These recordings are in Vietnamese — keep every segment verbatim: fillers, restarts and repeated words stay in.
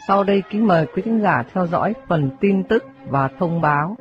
Sau đây kính mời quý khán giả theo dõi phần tin tức và thông báo.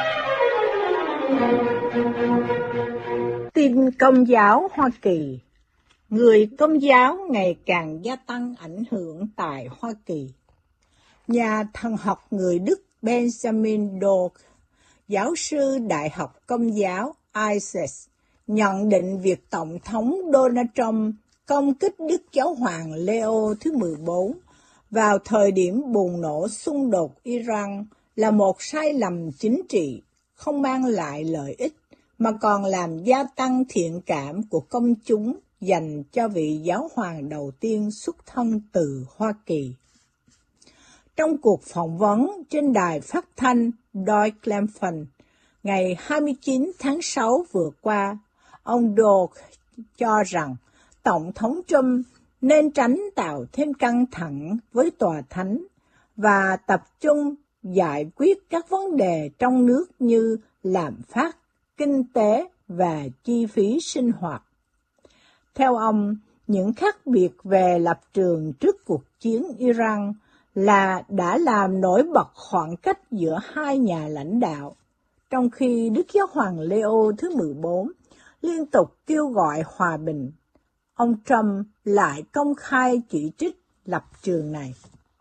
Tin Công giáo Hoa Kỳ. Người Công giáo ngày càng gia tăng ảnh hưởng tại Hoa Kỳ. Nhà thần học người Đức Benjamin Doak, giáo sư Đại học Công giáo i xê ét, nhận định việc Tổng thống Donald Trump công kích Đức Giáo hoàng Leo thứ mười bốn vào thời điểm bùng nổ xung đột Iran là một sai lầm chính trị, không mang lại lợi ích, mà còn làm gia tăng thiện cảm của công chúng dành cho vị giáo hoàng đầu tiên xuất thân từ Hoa Kỳ. Trong cuộc phỏng vấn trên đài phát thanh Deutschlandfunk ngày hai mươi chín tháng sáu vừa qua, ông Doak cho rằng Tổng thống Trump nên tránh tạo thêm căng thẳng với tòa thánh và tập trung giải quyết các vấn đề trong nước như lạm phát, kinh tế và chi phí sinh hoạt. Theo ông, những khác biệt về lập trường trước cuộc chiến Iran là đã làm nổi bật khoảng cách giữa hai nhà lãnh đạo, trong khi Đức Giáo hoàng Leo thứ mười bốn liên tục kêu gọi hòa bình. Ông Trump lại công khai chỉ trích lập trường này.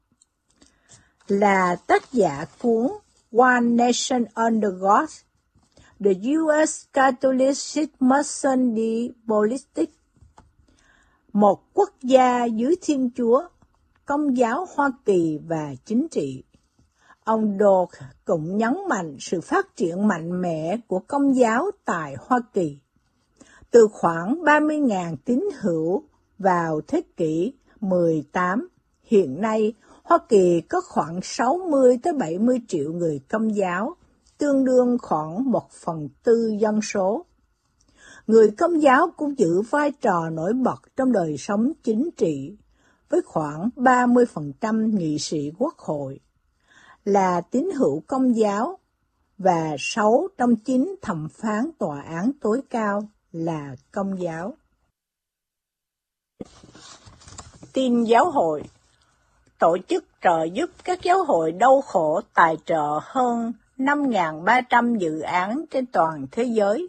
Là tác giả cuốn One Nation Under God, The u ét Catholic Missionary Politics, một quốc gia dưới Thiên Chúa, Công giáo Hoa Kỳ và chính trị. Ông Doak cũng nhấn mạnh sự phát triển mạnh mẽ của Công giáo tại Hoa Kỳ. Từ khoảng ba mươi nghìn tín hữu vào thế kỷ mười tám, hiện nay Hoa Kỳ có khoảng sáu mươi tới bảy mươi triệu người Công giáo, tương đương khoảng một phần tư dân số. Người Công giáo cũng giữ vai trò nổi bật trong đời sống chính trị, với khoảng ba mươi phần trăm nghị sĩ quốc hội là tín hữu Công giáo và sáu trong chín thẩm phán tòa án tối cao là Công giáo. Tin giáo hội. Tổ chức trợ giúp các giáo hội đau khổ tài trợ hơn năm nghìn ba trăm dự án trên toàn thế giới.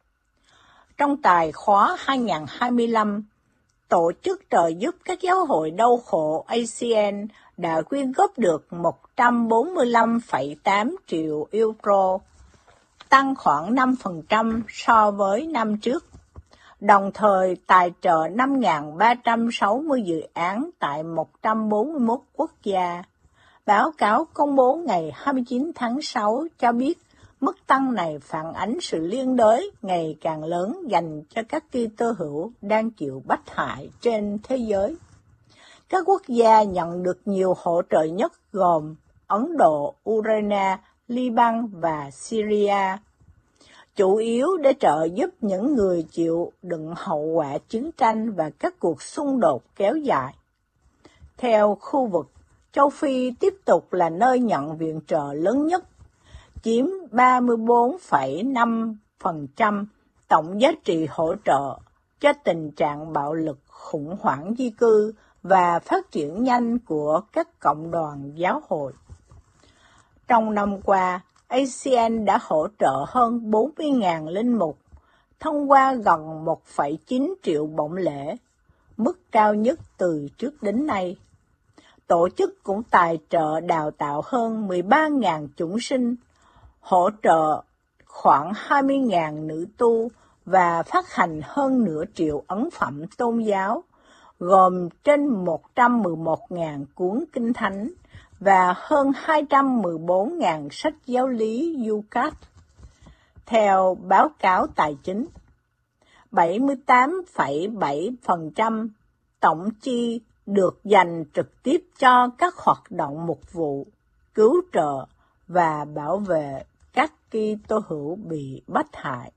Trong tài khóa hai nghìn không trăm hai mươi lăm, Tổ chức trợ giúp các giáo hội đau khổ a xê en đã quyên góp được một trăm bốn mươi lăm phẩy tám triệu euro, tăng khoảng năm phần trăm so với năm trước, đồng thời tài trợ năm nghìn ba trăm sáu mươi dự án tại một trăm bốn mươi mốt quốc gia. Báo cáo công bố ngày hai mươi chín tháng sáu cho biết mức tăng này phản ánh sự liên đới ngày càng lớn dành cho các Kitô hữu đang chịu bách hại trên thế giới. Các quốc gia nhận được nhiều hỗ trợ nhất gồm Ấn Độ, Ukraine, Liban và Syria, chủ yếu để trợ giúp những người chịu đựng hậu quả chiến tranh và các cuộc xung đột kéo dài. Theo khu vực, châu Phi tiếp tục là nơi nhận viện trợ lớn nhất, chiếm ba mươi tư phẩy năm phần trăm tổng giá trị hỗ trợ cho tình trạng bạo lực, khủng hoảng di cư và phát triển nhanh của các cộng đoàn giáo hội. Trong năm qua, a xê en đã hỗ trợ hơn bốn mươi nghìn linh mục thông qua gần một phẩy chín triệu bổng lễ, mức cao nhất từ trước đến nay. Tổ chức cũng tài trợ đào tạo hơn mười ba nghìn chủng sinh, hỗ trợ khoảng hai mươi nghìn nữ tu và phát hành hơn nửa triệu ấn phẩm tôn giáo, gồm trên một trăm mười một nghìn cuốn kinh thánh và hơn hai trăm mười bốn nghìn sách giáo lý Yucat. Theo báo cáo tài chính, bảy mươi tám phẩy bảy phần trăm tổng chi được dành trực tiếp cho các hoạt động mục vụ, cứu trợ và bảo vệ các Kitô hữu bị bách hại.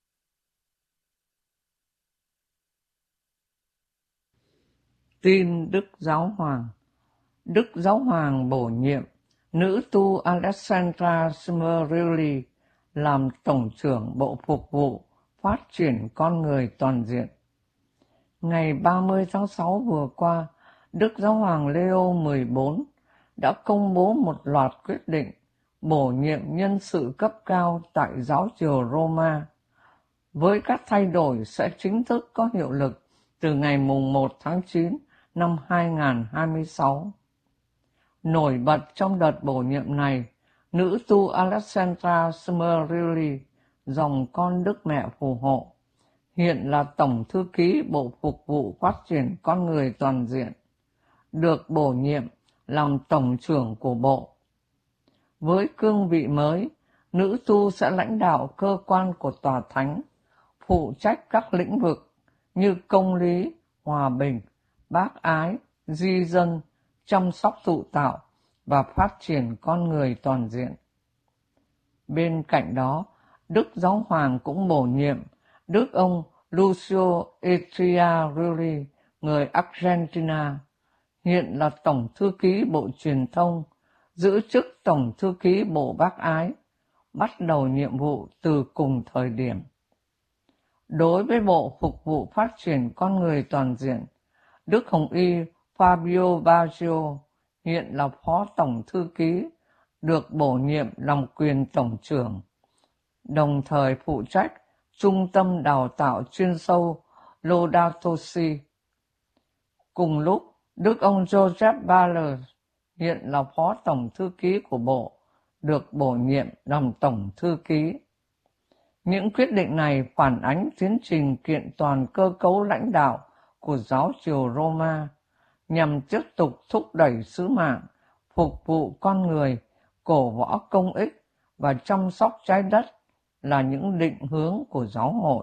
Tin Đức Giáo Hoàng. Đức Giáo Hoàng bổ nhiệm nữ tu Alexandra Smerili làm Tổng trưởng Bộ Phục vụ Phát triển Con Người Toàn diện. Ngày ba mươi tháng sáu vừa qua, Đức Giáo hoàng Leo mười bốn đã công bố một loạt quyết định bổ nhiệm nhân sự cấp cao tại giáo triều Roma, với các thay đổi sẽ chính thức có hiệu lực từ ngày mùng một tháng chín năm hai nghìn không trăm hai mươi sáu. Nổi bật trong đợt bổ nhiệm này, nữ tu Alexandra Smerili, dòng con Đức Mẹ phù hộ, hiện là Tổng thư ký Bộ Phục vụ Phát triển Con người Toàn diện, được bổ nhiệm làm Tổng trưởng của Bộ. Với cương vị mới, nữ tu sẽ lãnh đạo cơ quan của Tòa Thánh, phụ trách các lĩnh vực như công lý, hòa bình, bác ái, di dân, chăm sóc thụ tạo và phát triển con người toàn diện. Bên cạnh đó, Đức Giáo Hoàng cũng bổ nhiệm Đức ông Lucio Echeverri, người Argentina, hiện là Tổng thư ký Bộ Truyền thông, giữ chức Tổng thư ký Bộ Bác ái, bắt đầu nhiệm vụ từ cùng thời điểm. Đối với Bộ Phục vụ Phát triển Con người Toàn diện, Đức Hồng Y Fabio Baggio, hiện là Phó Tổng thư ký, được bổ nhiệm làm quyền Tổng trưởng, đồng thời phụ trách Trung tâm Đào tạo chuyên sâu Laudato Si. Cùng lúc, Đức ông Joseph Baller, hiện là Phó Tổng thư ký của Bộ, được bổ nhiệm làm Tổng thư ký. Những quyết định này phản ánh tiến trình kiện toàn cơ cấu lãnh đạo của giáo triều Roma, nhằm tiếp tục thúc đẩy sứ mạng, phục vụ con người, cổ võ công ích và chăm sóc trái đất là những định hướng của giáo hội.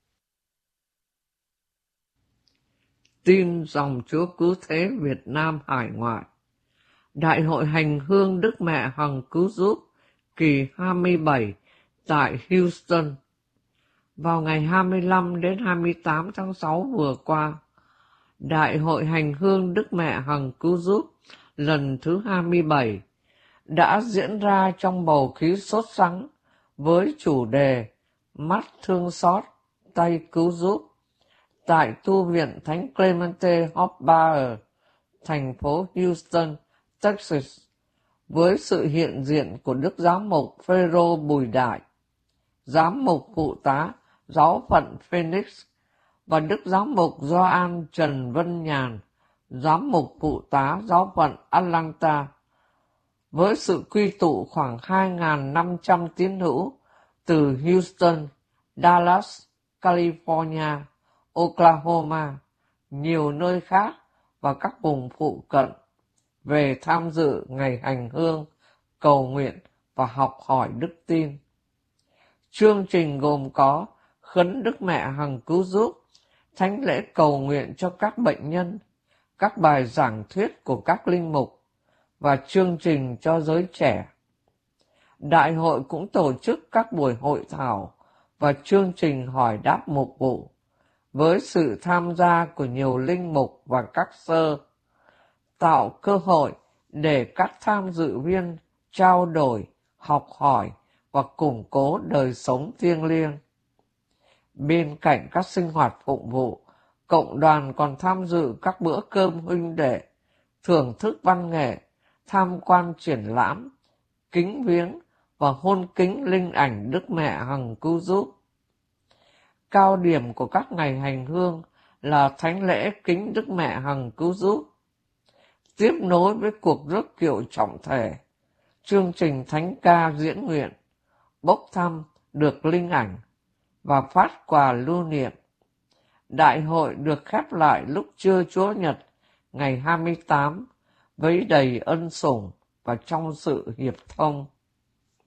Tin dòng Chúa Cứu Thế Việt Nam hải ngoại. Đại hội hành hương Đức Mẹ Hằng Cứu Giúp kỳ hai mươi bảy tại Houston. Vào ngày hai mươi lăm đến hai mươi tám tháng sáu vừa qua, Đại hội hành hương Đức Mẹ Hằng Cứu Giúp lần thứ hai mươi bảy đã diễn ra trong bầu khí sốt sắng với chủ đề Mắt thương xót, tay cứu giúp tại tu viện Thánh Clemente Hofbauer, thành phố Houston, Texas, với sự hiện diện của Đức Giám mục Phêrô Bùi Đại, Giám mục phụ tá Giáo phận Phoenix và Đức Giám mục Gioan Trần Vân Nhàn, Giám mục phụ tá Giáo phận Atlanta, với sự quy tụ khoảng hai nghìn năm trăm tín hữu từ Houston, Dallas, California, Oklahoma, nhiều nơi khác và các vùng phụ cận về tham dự ngày hành hương, cầu nguyện và học hỏi đức tin. Chương trình gồm có khấn Đức Mẹ Hằng Cứu Giúp, thánh lễ cầu nguyện cho các bệnh nhân, các bài giảng thuyết của các linh mục và chương trình cho giới trẻ. Đại hội cũng tổ chức các buổi hội thảo và chương trình hỏi đáp mục vụ, với sự tham gia của nhiều linh mục và các sơ, tạo cơ hội để các tham dự viên trao đổi, học hỏi và củng cố đời sống thiêng liêng. Bên cạnh các sinh hoạt phụng vụ, cộng đoàn còn tham dự các bữa cơm huynh đệ, thưởng thức văn nghệ, tham quan triển lãm, kính viếng và hôn kính linh ảnh Đức Mẹ Hằng Cứu Giúp. Cao điểm của các ngày hành hương là thánh lễ kính Đức Mẹ Hằng Cứu Giúp. Tiếp nối với cuộc rước kiệu trọng thể, chương trình thánh ca diễn nguyện, bốc thăm được linh ảnh và phát quà lưu niệm. Đại hội được khép lại lúc trưa Chúa Nhật ngày hai mươi tám với đầy ân sủng và trong sự hiệp thông.